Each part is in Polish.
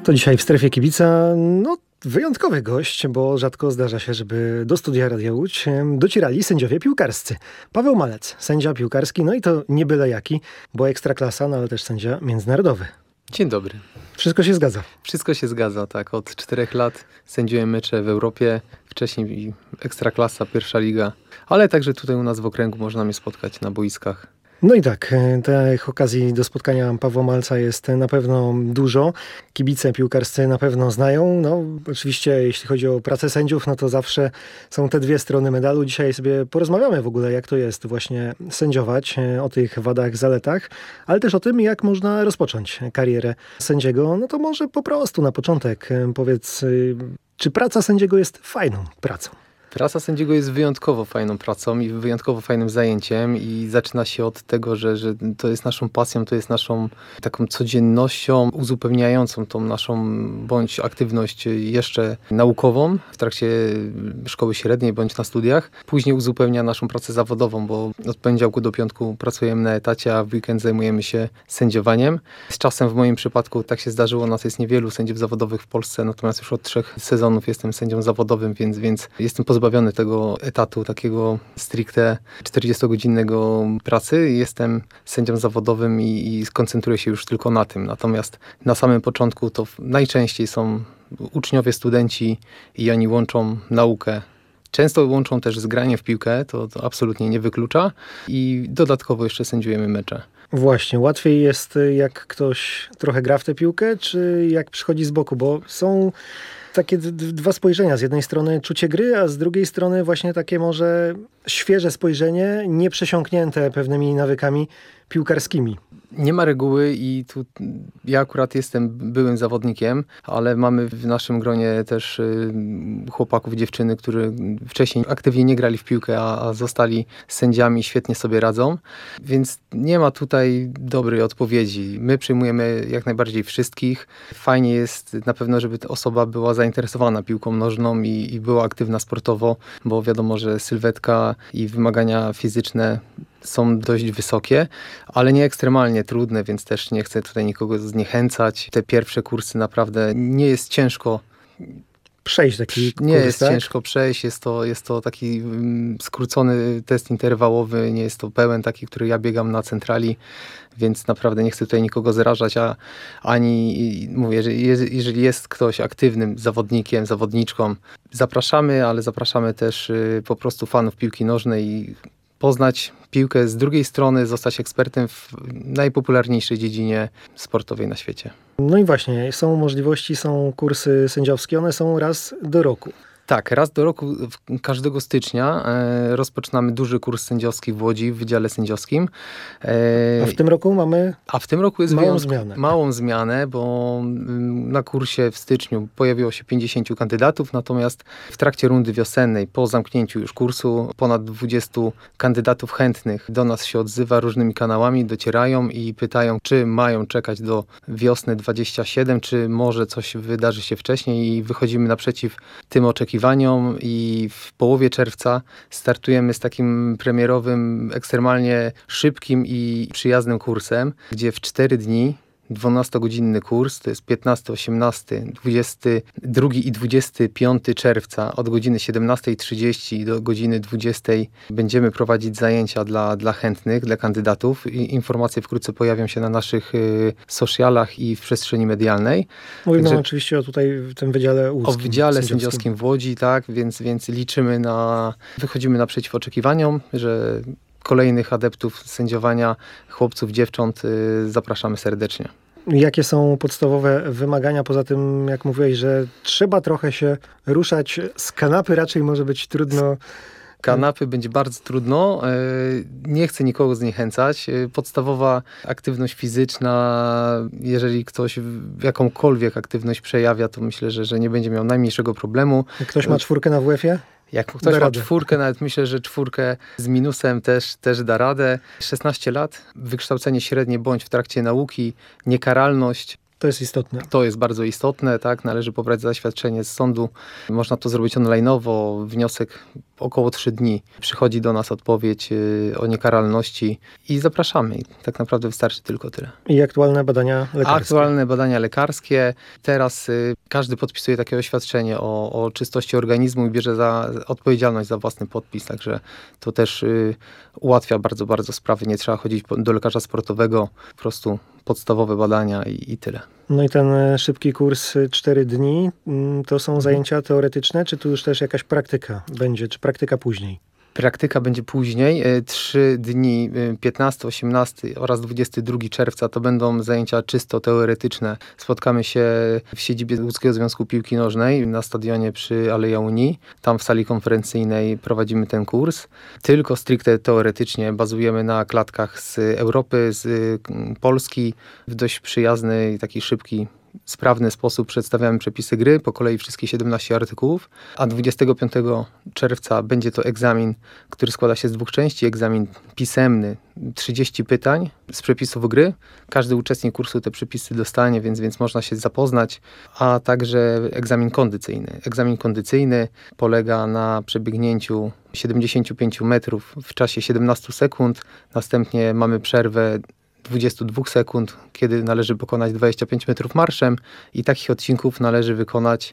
To dzisiaj w Strefie Kibica, wyjątkowy gość, bo rzadko zdarza się, żeby do studia Radia Łódź docierali sędziowie piłkarscy. Paweł Malec, sędzia piłkarski, i to nie byle jaki, bo ekstraklasa, ale też sędzia międzynarodowy. Dzień dobry. Wszystko się zgadza? Wszystko się zgadza, tak. Od 4 lat sędziuję mecze w Europie, wcześniej ekstraklasa, pierwsza liga, ale także tutaj u nas w okręgu można mnie spotkać na boiskach. No i tak, tych okazji do spotkania Pawła Malca jest na pewno dużo. Kibice piłkarscy na pewno znają. Oczywiście jeśli chodzi o pracę sędziów, to zawsze są te dwie strony medalu. Dzisiaj sobie porozmawiamy w ogóle, jak to jest właśnie sędziować, o tych wadach, zaletach, ale też o tym, jak można rozpocząć karierę sędziego. To może po prostu na początek powiedz, czy praca sędziego jest fajną pracą? Praca sędziego jest wyjątkowo fajną pracą i wyjątkowo fajnym zajęciem i zaczyna się od tego, że to jest naszą pasją, to jest naszą taką codziennością uzupełniającą tą naszą bądź aktywność jeszcze naukową w trakcie szkoły średniej bądź na studiach. Później uzupełnia naszą pracę zawodową, bo od poniedziałku do piątku pracujemy na etacie, a w weekend zajmujemy się sędziowaniem. Z czasem w moim przypadku tak się zdarzyło, nas jest niewielu sędziów zawodowych w Polsce, natomiast już od 3 sezonów jestem sędzią zawodowym, więc jestem pozbawiony tego etatu, takiego stricte 40-godzinnego pracy. Jestem sędzią zawodowym i skoncentruję się już tylko na tym. Natomiast na samym początku to najczęściej są uczniowie, studenci i oni łączą naukę. Często łączą też z graniem w piłkę, to absolutnie nie wyklucza i dodatkowo jeszcze sędziujemy mecze. Właśnie, łatwiej jest jak ktoś trochę gra w tę piłkę, czy jak przychodzi z boku, bo są takie dwa spojrzenia. Z jednej strony czucie gry, a z drugiej strony właśnie takie może świeże spojrzenie, nieprzesiąknięte pewnymi nawykami piłkarskimi. Nie ma reguły i tu ja akurat jestem byłym zawodnikiem, ale mamy w naszym gronie też chłopaków, dziewczyny, którzy wcześniej aktywnie nie grali w piłkę, a zostali sędziami, świetnie sobie radzą. Więc nie ma tutaj dobrej odpowiedzi. My przyjmujemy jak najbardziej wszystkich. Fajnie jest na pewno, żeby ta osoba była zainteresowana piłką nożną i była aktywna sportowo, bo wiadomo, że sylwetka i wymagania fizyczne są dość wysokie, ale nie ekstremalnie trudne, więc też nie chcę tutaj nikogo zniechęcać. Te pierwsze kursy naprawdę nie jest ciężko przejść taki kurs, nie jest tak? ciężko przejść, jest to taki skrócony test interwałowy, nie jest to pełen taki, który ja biegam na centrali, więc naprawdę nie chcę tutaj nikogo zrażać, ani mówię, że jeżeli jest ktoś aktywnym zawodnikiem, zawodniczką, zapraszamy, ale zapraszamy też po prostu fanów piłki nożnej, poznać piłkę z drugiej strony, zostać ekspertem w najpopularniejszej dziedzinie sportowej na świecie. No i właśnie, są możliwości, są kursy sędziowskie, one są raz do roku. Tak, raz do roku, każdego stycznia rozpoczynamy duży kurs sędziowski w Łodzi, w Wydziale Sędziowskim. A w tym roku mamy jest małą zmianę, bo na kursie w styczniu pojawiło się 50 kandydatów, natomiast w trakcie rundy wiosennej, po zamknięciu już kursu, ponad 20 kandydatów chętnych do nas się odzywa różnymi kanałami, docierają i pytają, czy mają czekać do wiosny 27, czy może coś wydarzy się wcześniej i wychodzimy naprzeciw tym oczekiwaniom i w połowie czerwca startujemy z takim premierowym, ekstremalnie szybkim i przyjaznym kursem, gdzie w 4 dni 12-godzinny kurs, to jest 15, 18, 22 i 25 czerwca od godziny 17:30 do godziny 20 będziemy prowadzić zajęcia dla chętnych, dla kandydatów. Informacje wkrótce pojawią się na naszych socialach i w przestrzeni medialnej. Mówimy oczywiście o tutaj w tym Wydziale Łódzkim. O Wydziale Sędziowskim w Łodzi, tak, więc liczymy wychodzimy naprzeciw oczekiwaniom, że kolejnych adeptów sędziowania, chłopców, dziewcząt zapraszamy serdecznie. Jakie są podstawowe wymagania? Poza tym, jak mówiłeś, że trzeba trochę się ruszać z kanapy, raczej może być trudno. Kanapy będzie bardzo trudno. Nie chcę nikogo zniechęcać. Podstawowa aktywność fizyczna, jeżeli ktoś jakąkolwiek aktywność przejawia, to myślę, że nie będzie miał najmniejszego problemu. Jak ktoś ma 4 na WF-ie? Jak ktoś ma 4, nawet myślę, że 4 z minusem też da radę. 16 lat, wykształcenie średnie bądź w trakcie nauki, niekaralność. To jest istotne. To jest bardzo istotne, tak? Należy pobrać zaświadczenie z sądu. Można to zrobić online'owo. Wniosek około 3 dni przychodzi do nas odpowiedź o niekaralności i zapraszamy. I tak naprawdę wystarczy tylko tyle. I aktualne badania lekarskie. Aktualne badania lekarskie. Teraz każdy podpisuje takie oświadczenie o czystości organizmu i bierze za odpowiedzialność za własny podpis, także to też ułatwia bardzo, bardzo sprawy. Nie trzeba chodzić do lekarza sportowego, po prostu podstawowe badania i tyle. No i ten szybki kurs 4 dni, to są zajęcia teoretyczne, czy tu już też jakaś praktyka będzie, czy praktyka później? Praktyka będzie później. 3 dni, 15, 18 oraz 22 czerwca to będą zajęcia czysto teoretyczne. Spotkamy się w siedzibie Łódzkiego Związku Piłki Nożnej na stadionie przy Aleja Unii. Tam w sali konferencyjnej prowadzimy ten kurs. Tylko stricte teoretycznie bazujemy na klatkach z Europy, z Polski w dość przyjazny, taki szybki, sprawny sposób przedstawiamy przepisy gry, po kolei wszystkie 17 artykułów, a 25 czerwca będzie to egzamin, który składa się z 2 części. Egzamin pisemny, 30 pytań z przepisów gry. Każdy uczestnik kursu te przepisy dostanie, więc można się zapoznać, a także egzamin kondycyjny. Egzamin kondycyjny polega na przebiegnięciu 75 metrów w czasie 17 sekund, następnie mamy przerwę 22 sekund, kiedy należy pokonać 25 metrów marszem i takich odcinków należy wykonać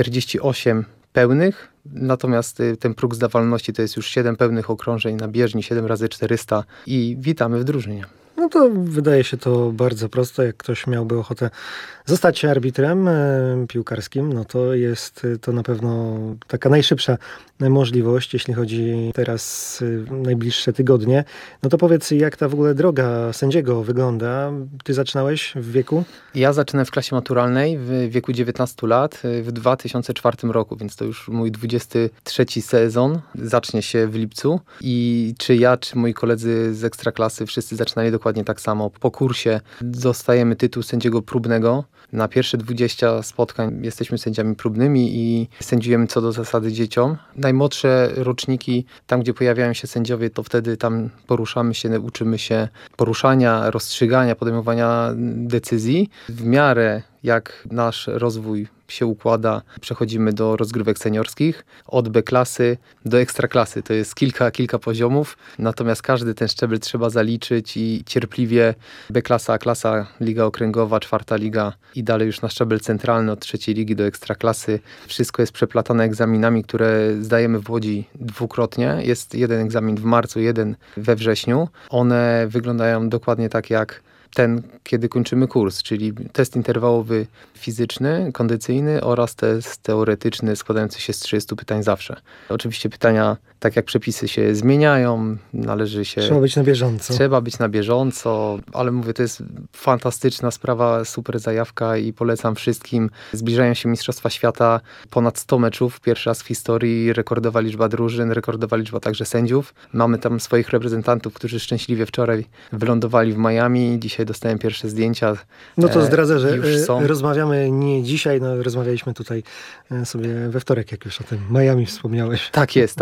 48 pełnych, natomiast ten próg zdawalności to jest już 7 pełnych okrążeń na bieżni, 7 razy 400 i witamy w drużynie. No to wydaje się to bardzo proste. Jak ktoś miałby ochotę zostać arbitrem piłkarskim, no to jest to na pewno taka najszybsza możliwość, jeśli chodzi teraz najbliższe tygodnie. No to powiedz, jak ta w ogóle droga sędziego wygląda? Ty zaczynałeś w wieku? Ja zaczynałem w klasie maturalnej w wieku 19 lat w 2004 roku, więc to już mój 23 sezon. Zacznie się w lipcu i czy ja, czy moi koledzy z ekstraklasy wszyscy zaczynali dokładnie tak samo. Po kursie dostajemy tytuł sędziego próbnego. Na pierwsze 20 spotkań jesteśmy sędziami próbnymi i sędziujemy co do zasady dzieciom. Najmłodsze roczniki, tam gdzie pojawiają się sędziowie, to wtedy tam poruszamy się, uczymy się poruszania, rozstrzygania, podejmowania decyzji. W miarę jak nasz rozwój się układa, przechodzimy do rozgrywek seniorskich, od B-klasy do ekstraklasy. To jest kilka poziomów, natomiast każdy ten szczebel trzeba zaliczyć i cierpliwie B-klasa, A-klasa, liga okręgowa, 4. liga i dalej już na szczebel centralny od 3. ligi do ekstraklasy. Wszystko jest przeplatane egzaminami, które zdajemy w Łodzi dwukrotnie. Jest jeden egzamin w marcu, jeden we wrześniu. One wyglądają dokładnie tak jak ten, kiedy kończymy kurs, czyli test interwałowy fizyczny, kondycyjny oraz test teoretyczny składający się z 30 pytań zawsze. Oczywiście pytania, tak jak przepisy się zmieniają, należy się... Trzeba być na bieżąco. Trzeba być na bieżąco, ale mówię, to jest fantastyczna sprawa, super zajawka i polecam wszystkim. Zbliżają się Mistrzostwa Świata, ponad 100 meczów, pierwszy raz w historii, rekordowa liczba drużyn, rekordowa liczba także sędziów. Mamy tam swoich reprezentantów, którzy szczęśliwie wczoraj wylądowali w Miami, dzisiaj dostałem pierwsze zdjęcia. No to zdradzę, że już są. Rozmawiamy nie dzisiaj, no rozmawialiśmy tutaj sobie we wtorek, jak już o tym Miami wspomniałeś. Tak jest.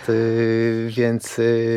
Więc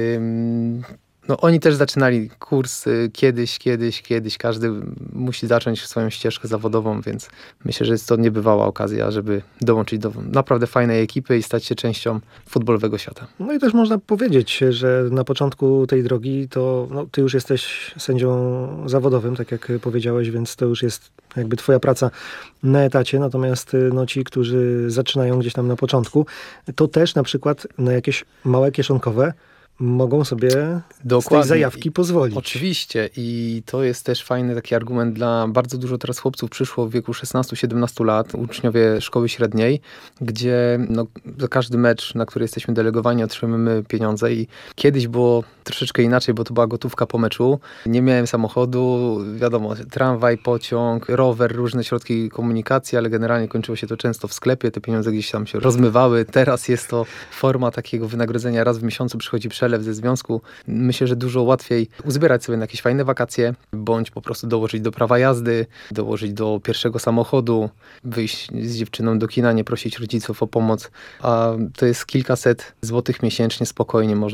no, oni też zaczynali kurs kiedyś. Każdy musi zacząć swoją ścieżkę zawodową, więc myślę, że jest to niebywała okazja, żeby dołączyć do naprawdę fajnej ekipy i stać się częścią futbolowego świata. No i też można powiedzieć, że na początku tej drogi to ty już jesteś sędzią zawodowym, tak jak powiedziałeś, więc to już jest jakby twoja praca na etacie, natomiast ci, którzy zaczynają gdzieś tam na początku, to też na przykład na jakieś małe kieszonkowe mogą sobie z tej zajawki pozwolić. Oczywiście i to jest też fajny taki argument dla bardzo dużo teraz chłopców przyszło w wieku 16-17 lat, uczniowie szkoły średniej, gdzie za każdy mecz, na który jesteśmy delegowani, otrzymujemy pieniądze i kiedyś było troszeczkę inaczej, bo to była gotówka po meczu. Nie miałem samochodu, wiadomo, tramwaj, pociąg, rower, różne środki komunikacji, ale generalnie kończyło się to często w sklepie, te pieniądze gdzieś tam się rozmywały. Teraz jest to forma takiego wynagrodzenia, raz w miesiącu przychodzi przelew ze związku. Myślę, że dużo łatwiej uzbierać sobie na jakieś fajne wakacje, bądź po prostu dołożyć do prawa jazdy, dołożyć do pierwszego samochodu, wyjść z dziewczyną do kina, nie prosić rodziców o pomoc, a to jest kilkaset złotych miesięcznie, spokojnie można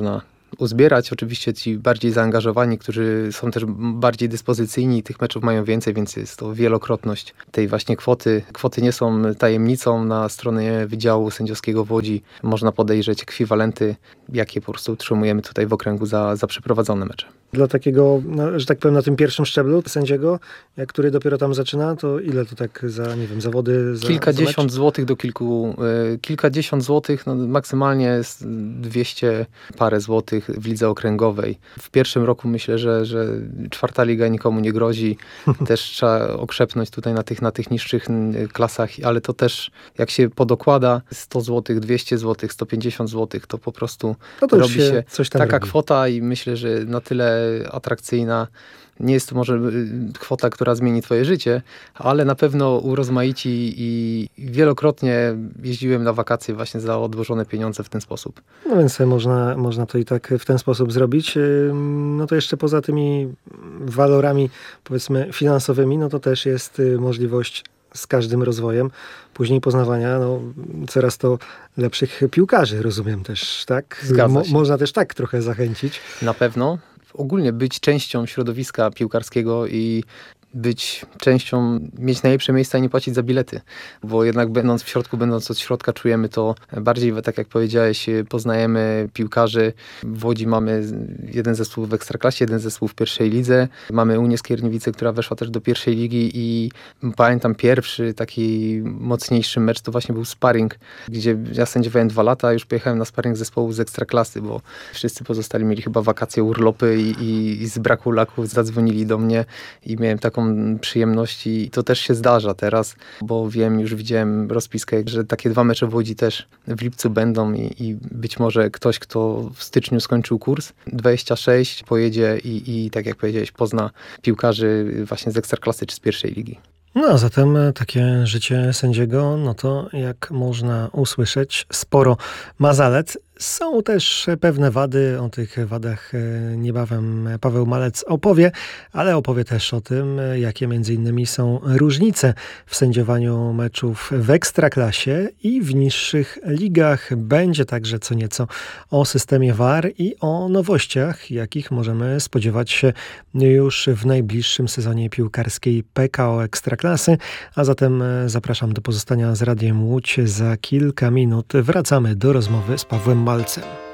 uzbierać. Oczywiście ci bardziej zaangażowani, którzy są też bardziej dyspozycyjni, tych meczów mają więcej, więc jest to wielokrotność tej właśnie kwoty. Kwoty nie są tajemnicą. Na stronie Wydziału Sędziowskiego w Łodzi można podejrzeć ekwiwalenty, jakie po prostu utrzymujemy tutaj w okręgu za przeprowadzone mecze. Dla takiego, no, że tak powiem, na tym pierwszym szczeblu sędziego, który dopiero tam zaczyna, to ile to tak za, nie wiem, zawody? Kilkadziesiąt złotych do kilkadziesiąt złotych, no maksymalnie jest 200 parę złotych w lidze okręgowej. W pierwszym roku myślę, że czwarta liga nikomu nie grozi. Też trzeba okrzepnąć tutaj na tych niższych klasach, ale to też jak się podokłada 100 złotych, 200 złotych, 150 złotych, to po prostu no to robi się coś tam taka robi. kwota i myślę, że na tyle atrakcyjna. Nie jest to może kwota, która zmieni twoje życie, ale na pewno urozmaici i wielokrotnie jeździłem na wakacje właśnie za odłożone pieniądze w ten sposób. No więc można to i tak w ten sposób zrobić. No to jeszcze poza tymi walorami, powiedzmy, finansowymi, no to też jest możliwość z każdym rozwojem, później poznawania coraz to lepszych piłkarzy, rozumiem też, tak? Zgadza się. Można też tak trochę zachęcić. Na pewno. Ogólnie być częścią środowiska piłkarskiego i być częścią, mieć najlepsze miejsca i nie płacić za bilety, bo jednak będąc w środku, będąc od środka czujemy to bardziej, tak jak powiedziałeś, poznajemy piłkarzy. W Łodzi mamy jeden zespół w Ekstraklasie, jeden zespół w pierwszej lidze. Mamy Unię Skierniewice, która weszła też do pierwszej ligi i pamiętam pierwszy taki mocniejszy mecz, to właśnie był sparring, gdzie ja sędziowałem 2 lata, już pojechałem na sparring zespołu z Ekstraklasy, bo wszyscy pozostali mieli chyba wakacje, urlopy i z braku laków zadzwonili do mnie i miałem taką przyjemność i to też się zdarza teraz, bo już widziałem rozpiskę, że takie 2 mecze w Łodzi też w lipcu będą i być może ktoś, kto w styczniu skończył kurs 26, pojedzie i tak jak powiedziałeś, pozna piłkarzy właśnie z Ekstraklasy czy z pierwszej ligi. No a zatem takie życie sędziego, no to jak można usłyszeć, sporo ma zalet. Są też pewne wady, o tych wadach niebawem Paweł Malec opowie, ale opowie też o tym, jakie między innymi są różnice w sędziowaniu meczów w Ekstraklasie i w niższych ligach. Będzie także co nieco o systemie VAR i o nowościach, jakich możemy spodziewać się już w najbliższym sezonie piłkarskiej PKO Ekstraklasy. A zatem zapraszam do pozostania z Radiem Łódź. Za kilka minut wracamy do rozmowy z Pawłem Malcem.